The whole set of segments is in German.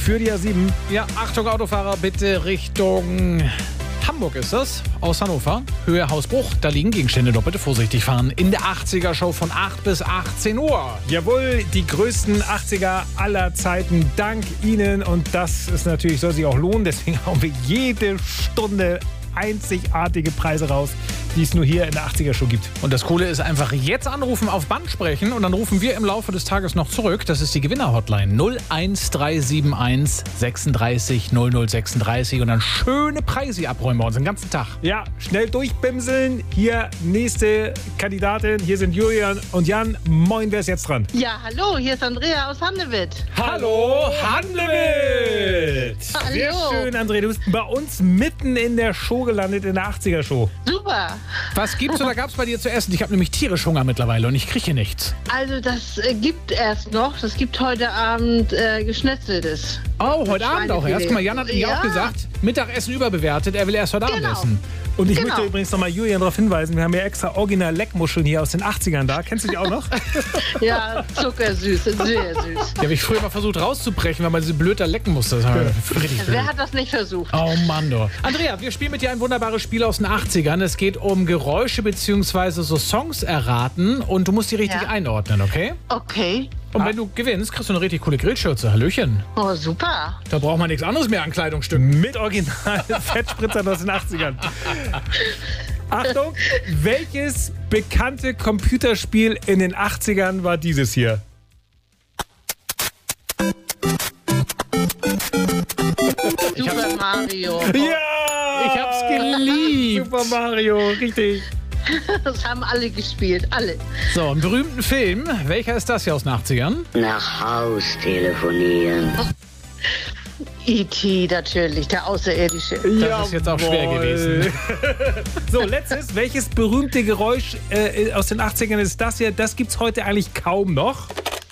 für die A7. Ja, Achtung Autofahrer, bitte Richtung Hamburg ist das, aus Hannover. Höhe Hausbruch, da liegen Gegenstände, doppelte vorsichtig fahren. In der 80er-Show von 8 bis 18 Uhr. Jawohl, die größten 80er aller Zeiten, dank Ihnen. Und das ist natürlich, soll sich auch lohnen. Deswegen hauen wir jede Stunde einzigartige Preise raus, die es nur hier in der 80er-Show gibt. Und das Coole ist einfach jetzt anrufen, auf Band sprechen und dann rufen wir im Laufe des Tages noch zurück. Das ist die Gewinner-Hotline 01371 36 0036 und dann schöne Preise abräumen bei uns den ganzen Tag. Ja, schnell durchbimseln. Hier nächste Kandidatin. Hier sind Julian und Jan. Moin, wer ist jetzt dran? Ja, hallo, hier ist Andrea aus Handewitt. Hallo, Handewitt! Hallo. Sehr schön, Andrea. Du bist bei uns mitten in der Show gelandet, in der 80er-Show. Super. Was gibt's oder gab's bei dir zu essen? Ich habe nämlich tierisch Hunger mittlerweile und ich kriege hier nichts. Also das gibt erst noch. Das gibt heute Abend Geschnetzeltes. Oh, heute Abend auch erst. Guck mal, Jan hat mir Ja. auch gesagt, Mittagessen überbewertet, er will erst heute Abend Genau. essen. Und ich Genau. möchte übrigens nochmal Julian darauf hinweisen, wir haben ja extra original Leckmuscheln hier aus den 80ern da. Kennst du die auch noch? Ja, zuckersüß, sehr süß. Die habe ich früher mal versucht rauszubrechen, weil man diese blöd da lecken musste. Das war richtig Wer blöd. hat das nicht versucht? Oh Mann, du. Andrea, wir spielen mit dir ein wunderbares Spiel aus den 80ern. Es geht um Geräusche bzw. so Songs erraten und du musst die richtig Ja. einordnen, okay? Okay. Und wenn du gewinnst, kriegst du eine richtig coole Grillschürze. Hallöchen. Oh, super. Da braucht man nichts anderes mehr an Kleidungsstücken. Mit original Fettspritzern aus den 80ern. Achtung, welches bekannte Computerspiel in den 80ern war dieses hier? Super Mario. Ja! Ich hab's geliebt. Super Mario, richtig. Das haben alle gespielt, alle. So, einen berühmten Film. Welcher ist das hier aus den 80ern? Nach Haus telefonieren. E.T. natürlich, der Außerirdische. Das ist jetzt auch schwer gewesen. So, letztes. Welches berühmte Geräusch aus den 80ern ist das hier? Das gibt's heute eigentlich kaum noch.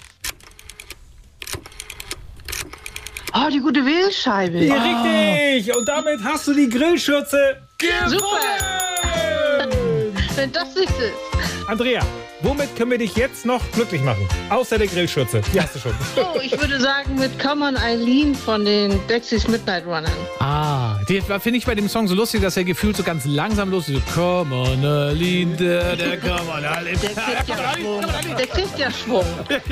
Oh, die gute Wählscheibe. Ja, richtig. Und damit hast du die Grillschürze. Super. Wenn das nicht ist. Andrea, womit können wir dich jetzt noch glücklich machen? Außer der Grillschürze. Die hast du schon. Oh, ich würde sagen mit Come on Eileen von den Dexys Midnight Runnern. Die finde ich bei dem Song so lustig, dass er gefühlt so ganz langsam los ist. So, come on, Aline, der come on, Aline. Der kriegt ja Schwung. Der kriegt ja Schwung.